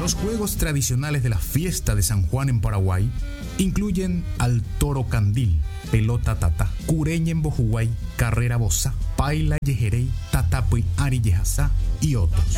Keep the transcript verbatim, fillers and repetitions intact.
Los juegos tradicionales de la fiesta de San Juan en Paraguay incluyen al toro candil, pelota tata, cureña en Bojuguay, carrera bozá, paila yejerey, tatapui ari yejazá y otros.